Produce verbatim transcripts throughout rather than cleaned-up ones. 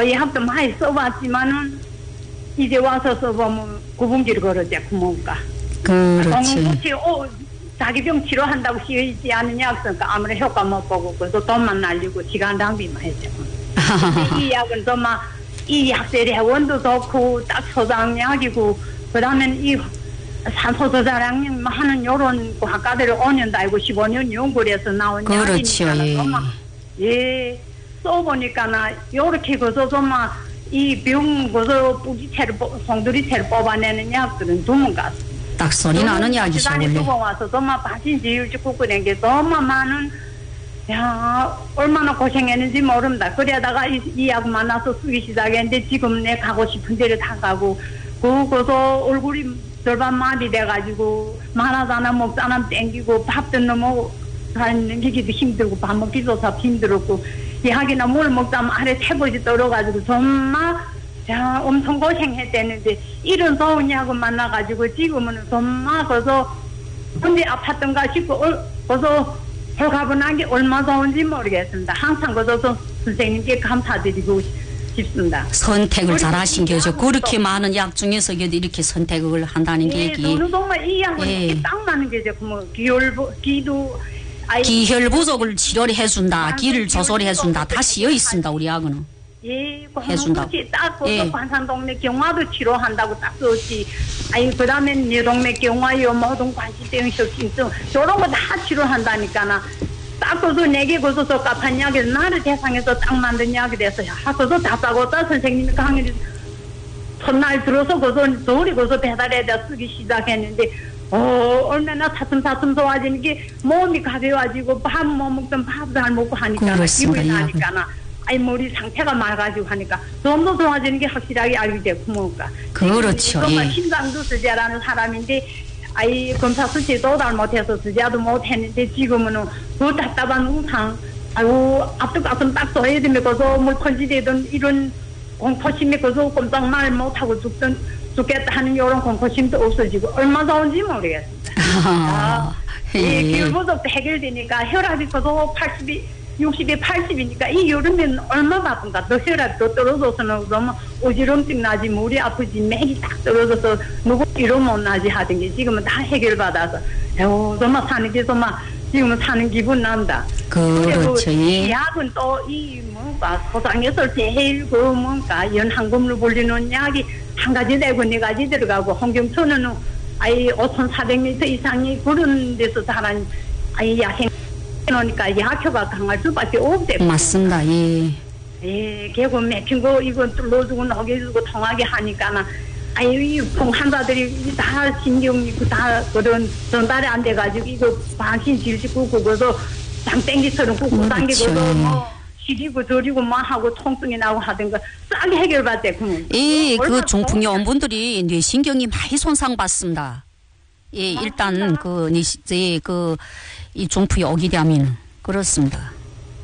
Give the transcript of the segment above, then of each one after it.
이 학도 많이 써봤지만은 이제 와서 써보면 구분기를 걸었지 구멍가. 그렇지. 공무치 오 자기 병 치료한다고 쓰이지 않느냐 그러니까 아무리 효과 못 보고 그래서 돈만 날리고 시간 낭비만 했죠. 이 약은 정말 이 약세리 회원도 좋고 딱 소장약이고 그다음에 이 산소 저장량 하는 요런 학과들을 오 년 달고 십오 년 연구해서 나온 그렇죠. 약이니까 예. 예 써보니까나 요렇게 그래서 정말 이 병 그래서 뿌리채를 송두리채를 뽑아내는 약들은 드문 것 같습니다. 딱 소리 나는 약이죠. 시간이 두고 와서 정말 바신 지일찍고 그런 게 정말 많은 야 얼마나 고생했는지 모릅니다. 그러다가 이, 이 약 만나서 쓰기 시작했는데 지금 내 가고 싶은 데를 다 가고 그거서 얼굴이 절반 마비 돼가지고 말하자나 먹자나 땡기고 밥도 너무 살기도 힘들고 밥 먹기도 다 힘들었고 약이나 물 먹자면 아래 태보지 떨어가지고 정말 야 엄청 고생했대는데 이런 좋은 약을 만나가지고 지금은 정말 그래서 언제 아팠던가 싶고 그래서 홀가분한 게 얼마 좋은지 모르겠습니다. 항상 그래서 선생님께 감사드리고 싶습니다. 선택을 잘하신 거죠. 그렇게 많은 약 중에서 이렇게 선택을 한다는 게 예, 저는 정말 이 약은 예. 딱 맞는 게죠. 뭐 기혈 기도 기혈 부족을 치료를 해준다. 기를 조절을 해준다. 다 씌어 있습니다. 우리 약은. 예, 해준다. 딱 예. 관산동맥 경화도 치료한다고 딱 썼지. 아니 그다음에 뇌동맥 경화요 모든 관시병 협심증 저런 거 다 치료한다니까나. 딱 그래서 내게 그래서 적합한 약이 나를 대상해서 딱 만든 약이 돼서 야 그래서 다 싸고 딱 선생님이 강의를 첫날 들어서 그래서 저리 그래서 배달에다 쓰기 시작했는데 어 얼마나 사슴사슴 좋아지는 게 몸이 가벼워지고 밥 못 먹던 밥 잘 먹고 하니까 기분이 나니까나 아이 머리 상태가 맑아지고 하니까 좀 더 좋아지는 게 확실하게 알게 되고 뭔가 그렇죠. 정말 예. 심장도 쓰자라는 사람인데 아이 검사 수치도 잘못해서 쓰자도 못했는데 지금은 그 답답한 우상 아이고 앞도 가슴 딱 써야 되면 그래서 물 컨지되던 이런 공포심이 그래서 꼼짝 말 못하고 죽던 죽겠다 하는 이런 공포심도 없어지고 얼마 좋은지 모르겠습니다. 아, 이 기울부족도 해결되니까 혈압이 그래서 팔십이 육십이 팔십이니까 이 여름엔 얼마 바쁜가 더 혈압이 더 떨어져서는 너무 어지럼증 나지 머리 아프지 맥이 딱 떨어져서 누구 이름 못 나지 하던 게 지금은 다 해결받아서 에휴 정말 사는 게 정말 지금은 사는 기분 난다. 그렇죠. 이 약은 또 이 뭔가 소장에서 제일 그 뭔가 연한금으로 불리는 약이 한 가지 내고 네 가지 들어가고 홍경천은 아이 오천사백 미터 이상이 그런 데서 자란 아이 야생 그러니까 약효가 강할 수밖에 없대. 맞습니다. 예. 예, 개고 맥힌 거 이거 뚫어주고 녹여주고 통하게 하니까는 아이 이 환자들이 다 신경 있고 다 그런 전달이 안 돼가지고 이거 방신 질질 굽고 그래서 장땡기처럼 굽고 당기고 뭐 시리고 저리고 뭐 하고 통증이 나고 하던 거 싸게 해결받대. 예, 그 중풍이 온 분들이 뇌신경이 많이 손상받습니다. 예, 일단 그 네, 그 이 중풍이 오게 되면 그렇습니다.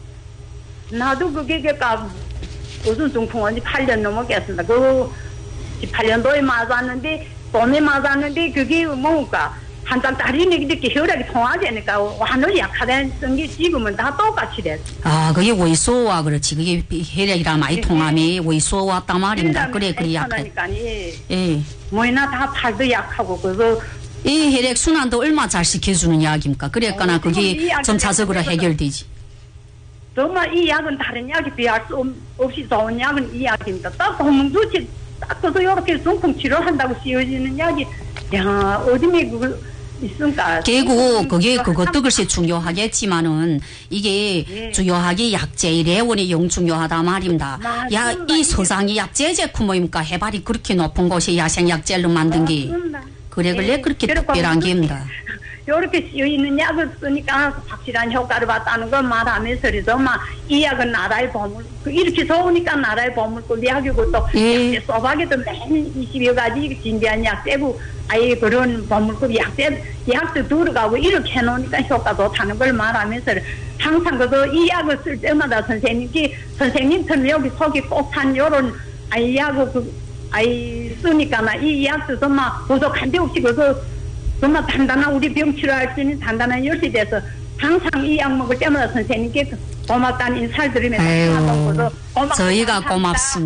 나도 그게 그니까 무슨 중풍 온지 팔 년 넘었겠습니다. 그 십팔 년도에 맞았는데 봄에 맞았는데 그게 뭔가 한장 다리는 이렇게 혈액이 통하지니까 완전히 약하다는 게 지금은 다 똑같이 됐어. 아, 그게 왜소와 그렇지. 그게 혈액이랑 많이 통하면 왜소 왔단 말입니다. 그래, 그래 약해. 예. 뭐나 다 팔도 약하고 그래서. 이 혈액 순환도 얼마 잘 시켜주는 약입니까? 그랬거나 어, 그게 점차적으로 해결되지. 정말 이 약은 다른 약에 비할 수 없이 좋은 약은 이 약입니다. 딱 공명주치 딱 그래서 이렇게 중풍 치료한다고 쓰여지는 약이 야 어디에 그걸 있습니까? 결국 그게 그것도 글쎄 중요하겠지만은 이게 예. 중요하게 약제 레온이 영 중요하다 말입니다. 야, 이 소장이 약제 제품입니까? 해발이 그렇게 높은 곳이 야생 약제로 만든 게. 맞습니다. 그래, 그래, 네. 그렇게 특별한 게입니다. 이렇게 쓰여있는 약을 쓰니까 확실한 효과를 봤다는 걸 말하면서 그래서 막 이 약은 나라의 보물, 이렇게 좋으니까 나라의 보물고 약이고 또 예. 소박에도 맨 이십여 가지 진비한 약제고 아예 그런 보물급 약제, 약도 들어가고 이렇게 해놓으니까 효과 좋다는 걸 말하면서 항상 그래서 이 약을 쓸 때마다 선생님께 선생님처럼 여기 속이 꼭 찬 요런 아이 약을 그 아이 쓰니까 이 약도 정말 부족한 데 없이 그래서 정말 단단한 우리 병 치료할 수 있는 단단한 열쇠 돼서 항상 이 약 먹을 때마다 선생님께 고맙다는 인사를 드리면서 저희가 고맙습니다.